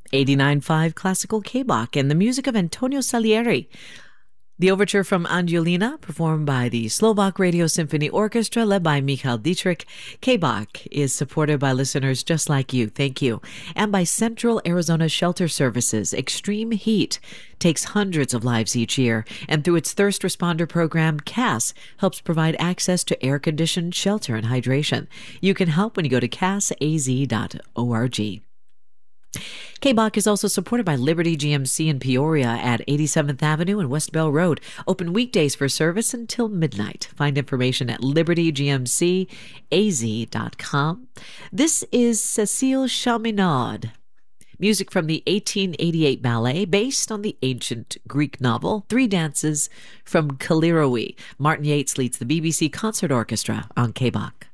89.5 Classical K-Bach and the music of Antonio Salieri. The overture from Angiolina, performed by the Slovak Radio Symphony Orchestra, led by Michal Dietrich. K-Bach is supported by listeners just like you. Thank you. And by Central Arizona Shelter Services. Extreme heat takes hundreds of lives each year, and through its thirst responder program, CAS helps provide access to air-conditioned shelter and hydration. You can help when you go to casaz.org. K-Bach is also supported by Liberty GMC in Peoria at 87th Avenue and West Bell Road. Open weekdays for service until midnight. Find information at libertygmcaz.com. This is Cécile Chaminaud. Music from the 1888 ballet based on the ancient Greek novel Three Dances from Kaliroe. Martin Yates leads the BBC Concert Orchestra on K-Bach.